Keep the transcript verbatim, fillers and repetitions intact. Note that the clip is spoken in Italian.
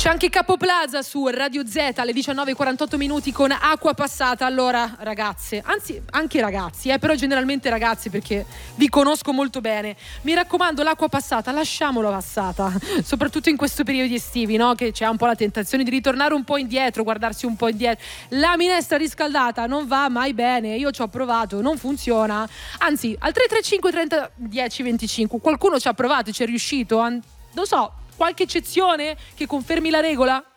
C'è anche Capo Plaza su Radio Z alle diciannove e quarantotto minuti con acqua passata. Allora ragazze, anzi anche ragazzi, eh, però generalmente ragazzi perché vi conosco molto bene, mi raccomando, l'acqua passata lasciamola passata, soprattutto in questo periodo estivi, no? Che c'è un po' la tentazione di ritornare un po' indietro, guardarsi un po' indietro. La minestra riscaldata non va mai bene, io ci ho provato, non funziona. Anzi, al tre tre cinque trenta dieci venticinque qualcuno ci ha provato e ci è riuscito? Non so, qualche eccezione che confermi la regola?